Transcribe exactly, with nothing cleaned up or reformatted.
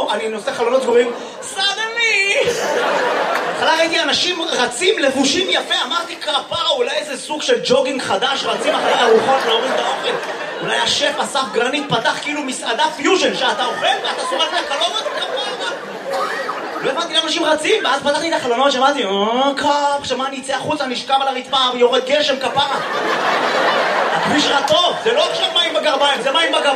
לא, אני נושא חלונות סגורים, סדני! בהתחלה ראיתי אנשים רצים לבושים יפה, אמרתי כפרה, אולי איזה סוג של ג'וגינג חדש, רצים אחרי ארוחות להוריד את האוכל. אולי השף אסף גרנית פתח כאילו מסעדה פיוז'ן, שאתה אוכל ואתה סורק מהחלונות, כפרה. לא הבנתי למה אנשים רצים, ואז פתחתי את החלונות, שמעתי, אה, קאפ, שמה אני אצא החוצה, נשכב על הרצפה, יורד גשם, כפרה. הכביש רע טוב, זה לא עכשיו מים בגרביים, זה מים בגב.